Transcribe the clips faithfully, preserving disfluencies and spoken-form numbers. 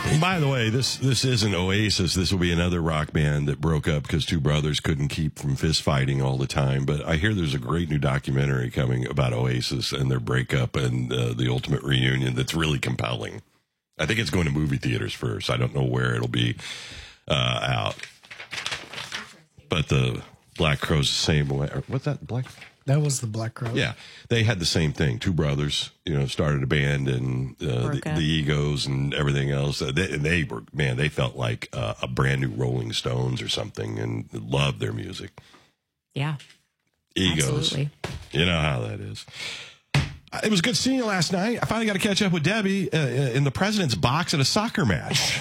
By the way, this this isn't Oasis. This will be another rock band that broke up because two brothers couldn't keep from fist fighting all the time. But I hear there's a great new documentary coming about Oasis and their breakup and uh, the ultimate reunion that's really compelling. I think it's going to movie theaters first. I don't know where it'll be uh, out. But the Black Crowes the same way. What's that? Black? That was the Black Crowes. Yeah, they had the same thing. Two brothers, you know, started a band and uh, the, the egos and everything else. Uh, they, they were, man, they felt like uh, a brand new Rolling Stones or something and loved their music. Yeah. Egos. Absolutely. You know how that is. It was good seeing you last night. I finally got to catch up with Debbie uh, in the president's box at a soccer match.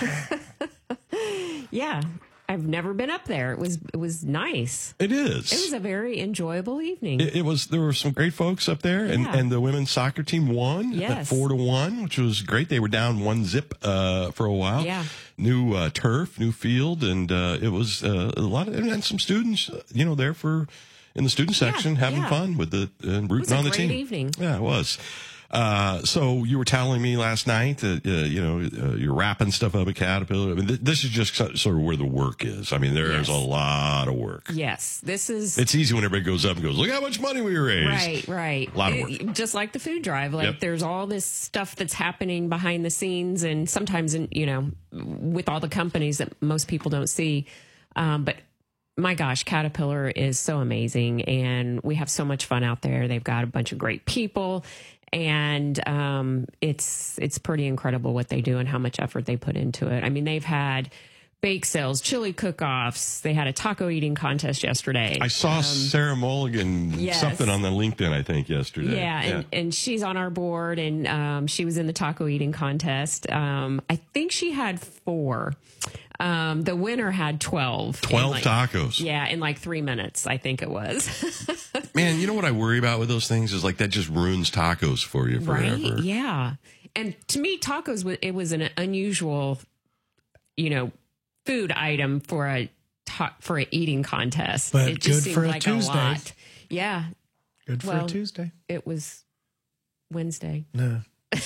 Yeah. I've never been up there. It was it was nice. It is. It was a very enjoyable evening. It, it was. There were some great folks up there, and, Yeah. and the women's soccer team won Yes. at four to one, which was great. They were down one zip uh, for a while. Yeah. New uh, turf, new field, and uh, it was uh, a lot of and some students, uh, you know, there for in the student section Yeah, having yeah. fun with the and rooting It was a on the great team. evening. Yeah, it was. Uh, so you were telling me last night that, uh, you know, uh, you're wrapping stuff up at Caterpillar. I mean, th- this is just so- sort of where the work is. I mean, there's Yes. a lot of work. Yes, this is It's easy when everybody goes up and goes, look how much money we raised. right, right. A lot of It- work. just like the food drive. Like Yep. there's all this stuff that's happening behind the scenes, and sometimes, in, you know, with all the companies that most people don't see. Um, but my gosh, Caterpillar is so amazing, and we have so much fun out there. They've got a bunch of great people. And um, it's it's pretty incredible what they do and how much effort they put into it. I mean, they've had bake sales, chili cook-offs. They had a taco eating contest yesterday. I saw Sarah Mulligan yes. something on the LinkedIn, I think, yesterday. Yeah, and, and she's on our board, and um, she was in the taco eating contest. Um, I think she had four. Um, the winner had twelve. twelve in like, tacos. Yeah, in like three minutes, I think it was. Man, you know what I worry about with those things is like that just ruins tacos for you forever. Right? Yeah. And to me, tacos, wa- it was an unusual, you know, food item for a ta- for an eating contest. But it just good seemed for a like Tuesday. a lot. Yeah. Good for Well, a Tuesday. It was Wednesday. No. I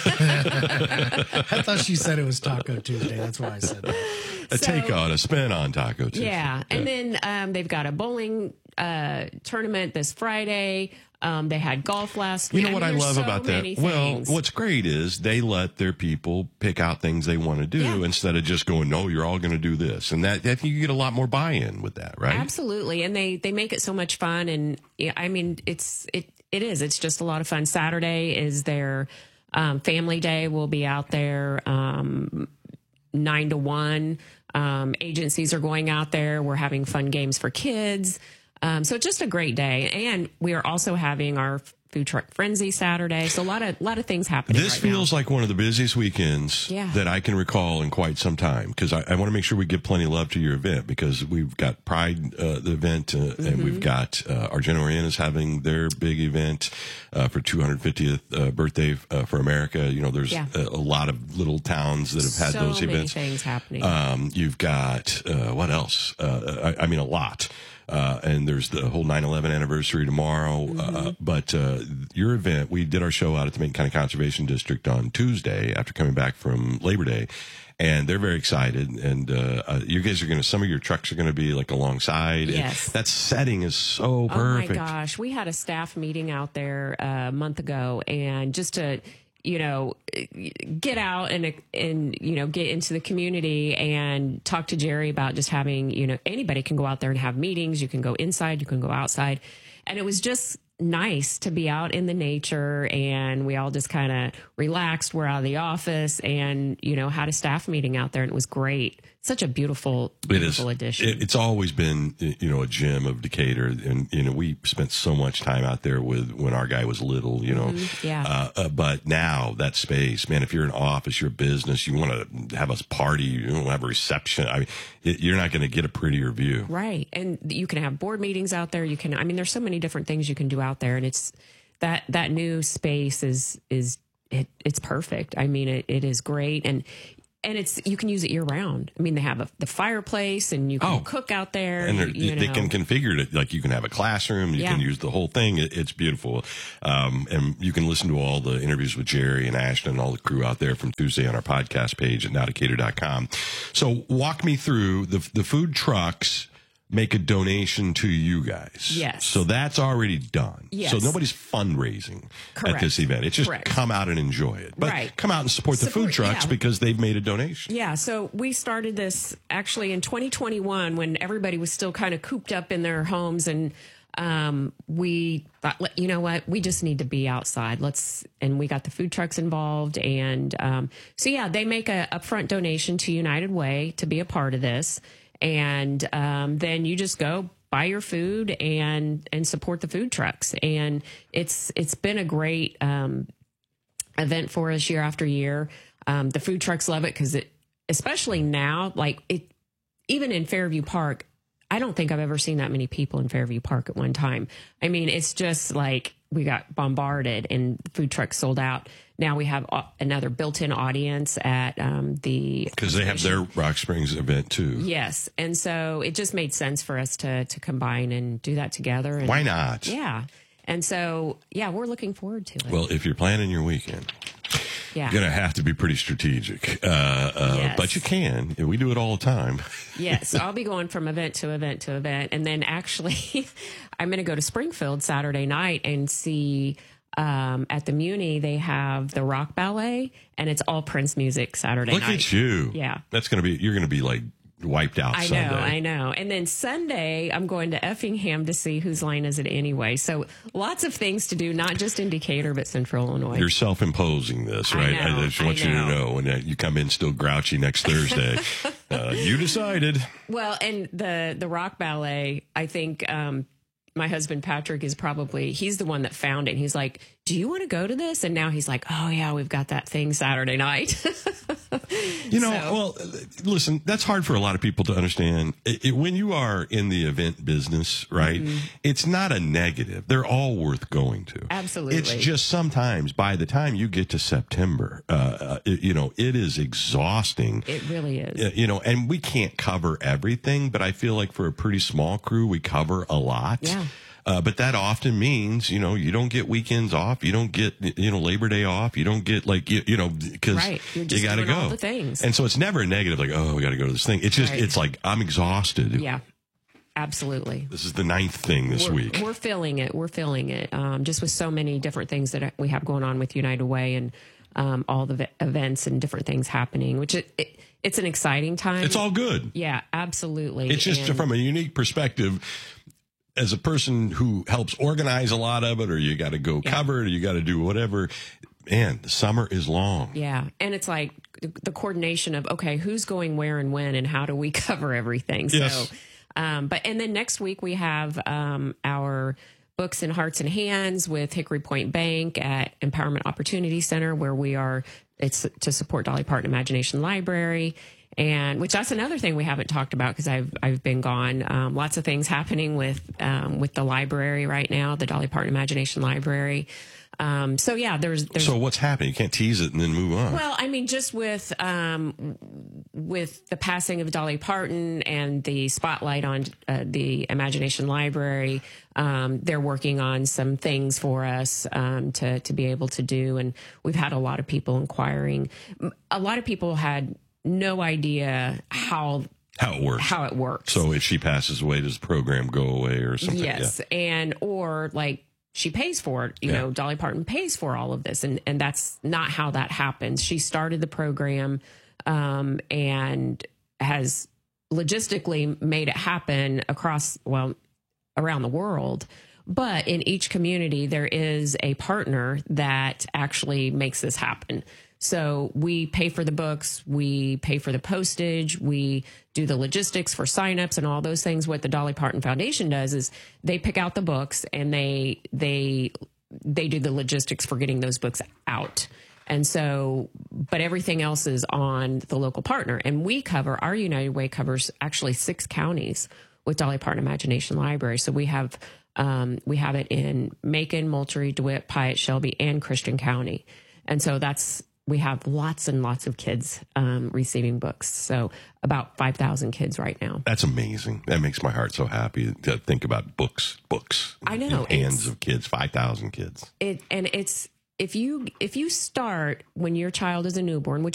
thought she said it was Taco Tuesday. That's why I said that. A So- take on, a spin on Taco Tuesday. Yeah. And then um, they've got a bowling uh, tournament this Friday. Um, they had golf last You week. know what I, mean, love there's so about that? many Well, things. what's great is they let their people pick out things they want to do Yeah. instead of just going, no, you're all going to do this. And that, I think you get a lot more buy-in with that, right? Absolutely, and they they make it so much fun, and yeah, I mean it's it it is it's just a lot of fun. Saturday is their um, family day. We'll be out there um, nine to one. Um, agencies are going out there. We're having fun games for kids. Um, so it's just a great day, and we are also having our food truck frenzy Saturday. So a lot of lot of things happening. This right feels like one of the busiest weekends Yeah. that I can recall in quite some time because I, I want to make sure we give plenty of love to your event because we've got Pride, uh, the event, uh, Mm-hmm. and we've got uh, Argento Inn is having their big event uh, for two hundred fiftieth uh, birthday uh, for America. You know, there's Yeah. a, a lot of little towns that have had so those many events. things happening. Um, you've got uh, what else? Uh, I, I mean, a lot. Uh, and there's the whole nine eleven anniversary tomorrow. Mm-hmm. Uh, but uh, your event, we did our show out at the Macon County Conservation District on Tuesday after coming back from Labor Day. And they're very excited. And uh, uh, you guys are going to, some of your trucks are going to be like alongside. Yes. And that setting is so perfect. Oh my gosh, we had a staff meeting out there uh, a month ago, and just to you know get out and and you know get into the community and talk to Jerry about just having you know anybody can go out there and have meetings. You can go inside, you can go outside, and it was just nice to be out in the nature, and we all just kind of relaxed. We're out of the office, and you know had a staff meeting out there, and it was great. Such a beautiful, beautiful it is. addition. It, it's always been, you know, a gem of Decatur, and you know we spent so much time out there with when our guy was little, you know. Mm-hmm. Yeah. Uh, uh, but now that space, man, if you're an office, you're a business, you want to have a party, you want to have a reception. I mean, it, you're not going to get a prettier view. Right. And you can have board meetings out there. You can, I mean, there's so many different things you can do out there, and it's that, that new space is, is, it, it's perfect. I mean, it, it is great. And And it's you can use it year round. I mean, they have a, the fireplace, and you can Oh. cook out there. And they're- you they know. can configure it like you can have a classroom, you Yeah. can use the whole thing. It, it's beautiful. Um, and you can listen to all the interviews with Jerry and Ashton and all the crew out there from Tuesday on our podcast page at now decatur dot com. So walk me through the the food trucks. Make a donation to you guys. Yes. So that's already done. Yes. So nobody's fundraising at Correct. this event. It's just Correct. come out and enjoy it. But Right. come out and support the Support- food trucks yeah. because they've made a donation. Yeah, so we started this actually in twenty twenty-one when everybody was still kind of cooped up in their homes, and um, we thought, "Let- you know what, we just need to be outside. Let's, and we got the food trucks involved, and um, so yeah, they make a upfront donation to United Way to be a part of this, and um, then you just go buy your food and and support the food trucks, and it's it's been a great um, event for us year after year. Um, the food trucks love it because it, especially now, like it, even in Fairview Park, I don't think I've ever seen that many people in Fairview Park at one time. I mean, it's just like we got bombarded and the food trucks sold out. Now we have a- another built-in audience at um, the Because they have their Rock Springs event too. yes, and so it just made sense for us to to combine and do that together. And, Why not? Yeah, and so yeah, we're looking forward to it. Well, if you're planning your weekend, yeah. you're going to have to be pretty strategic. Uh, uh, Yes. But you can. We do it all the time. Yes, I'll be going from event to event to event. And then actually, I'm going to go to Springfield Saturday night and see um, at the Muni, they have the Rock Ballet, and it's all Prince music Saturday Look night. at you. Yeah. That's going to be, you're going to be like wiped out I Sunday. know, I know. And then Sunday, I'm going to Effingham to see Whose Line Is It Anyway. So lots of things to do, not just in Decatur, but Central Illinois. You're self-imposing this, I right? know, just want I you to know. know when uh, you come in still grouchy next Thursday. uh, you decided. Well, and the the Rock Ballet, I think um, my husband Patrick is probably, he's the one that found it. He's like, do you want to go to this? And now he's like, oh yeah, we've got that thing Saturday night. You know, So- well, listen, that's hard for a lot of people to understand. It, it, when you are in the event business, right, Mm-hmm. it's not a negative. They're all worth going to. Absolutely. It's just sometimes by the time you get to September, uh, uh, it- you know, it is exhausting. It really is. Uh, You know, and we can't cover everything, but I feel like for a pretty small crew, we cover a lot. Yeah. Uh, but that often means, you know, you don't get weekends off. You don't get, you know, Labor Day off. You don't get like, you, you know, because Right. You're you just got to doing go. all the things. And so it's never a negative, like, oh, we got to go to this thing. It's just, Right. it's like, I'm exhausted. Yeah, absolutely. This is the ninth thing this We're, week. we're feeling it. We're feeling it. Um, just with so many different things that we have going on with United Way and um, all the ve- events and different things happening, which it, it, it's an exciting time. It's all good. Yeah, absolutely. It's just And- from a unique perspective. As a person who helps organize a lot of it, or you got to go Yeah. cover it, or you got to do whatever, man, the summer is long. Yeah. And it's like the, the coordination of, okay, who's going where and when, and how do we cover everything? Yes. So, um, but, and then next week we have um, our Books in Hearts and Hands with Hickory Point Bank at Empowerment Opportunity Center, where we are, it's to support Dolly Parton Imagination Library. And which that's another thing we haven't talked about because I've I've been gone. Um, lots of things happening with um, with the library right now, the Dolly Parton Imagination Library. Um, so yeah, there's there's So what's happening? You can't tease it and then move on. well, I mean, just with um, with the passing of Dolly Parton and the spotlight on uh, the Imagination Library, um, they're working on some things for us um, to to be able to do, and we've had a lot of people inquiring. A lot of people had no idea how how it works. how it works. So if she passes away, does the program go away or something? Yes, and or like she pays for it. You Yeah. know, Dolly Parton pays for all of this, and and that's not how that happens. She started the program um, and has logistically made it happen across well around the world. But in each community, there is a partner that actually makes this happen. So we pay for the books, we pay for the postage, we do the logistics for signups and all those things. What the Dolly Parton Foundation does is they pick out the books and they they they do the logistics for getting those books out. And so, but everything else is on the local partner. And we cover, our United Way covers actually six counties with Dolly Parton Imagination Library. So we have um, we have it in Macon, Moultrie, DeWitt, Piatt, Shelby, and Christian County. And so that's we have lots and lots of kids um, receiving books. So about five thousand kids right now. That's amazing. That makes my heart so happy to think about books, books. I know. In hands of kids, five thousand kids. It, and it's, if you if you start when your child is a newborn, which